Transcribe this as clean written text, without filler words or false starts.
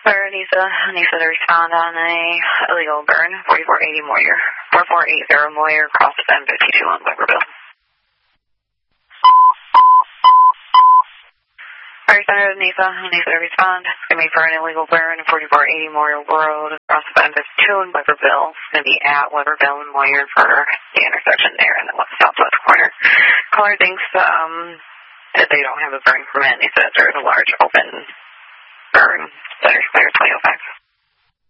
Nisa to respond on a illegal burn, 4480 Moyer, 4480 Moyer, cross M52 on Weberville. Nisa to respond. It's going to be for an illegal burn, 4480 Moyer Road, cross M52 in Weberville. It's going to be at Weberville and Moyer for the intersection there in the southwest corner. Caller thinks that they don't have a burn permit. He says there's a large open burn. Center 2005.